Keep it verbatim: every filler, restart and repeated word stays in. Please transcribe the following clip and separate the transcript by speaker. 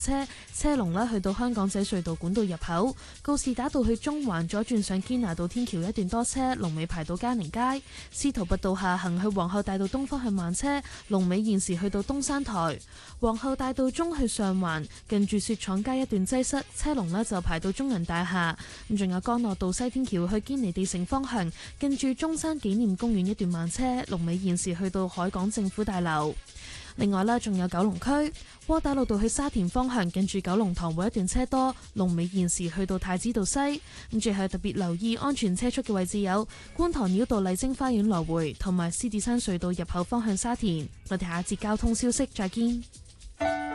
Speaker 1: 車車龍咧去到香港仔隧道管道入口，告士打道去中環左轉上堅拿道天橋一段多車，龍尾排到嘉寧街；司徒拔道下行去皇后大道東方向慢車，龍尾現時去到東山台；皇后大道中去上環近住雪廠街一段擠塞，車龍呢就排到中銀大廈。咁仲有干諾道西天橋去堅尼地城方向近住中山紀念公園一段慢車，龍尾現時去到海港政府大樓。另外啦，仲有九龍區窩打老道去沙田方向近住九龍塘會一段車多，龍尾現時去到太子道西。咁最後特別留意安全車速嘅位置有觀塘繞道麗晶花園來回同埋獅子山隧道入口方向沙田。我哋下一節交通消息再見。